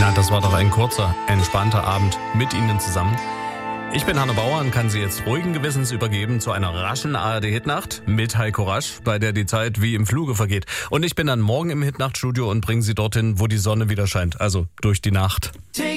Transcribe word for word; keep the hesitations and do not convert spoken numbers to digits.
Na, das war doch ein kurzer, entspannter Abend mit Ihnen zusammen. Ich bin Hanno Bauer und kann Sie jetzt ruhigen Gewissens übergeben zu einer raschen A R D-Hitnacht mit Heiko Rasch, bei der die Zeit wie im Fluge vergeht. Und ich bin dann morgen im Hitnachtstudio und bringe Sie dorthin, wo die Sonne wieder scheint, also durch die Nacht.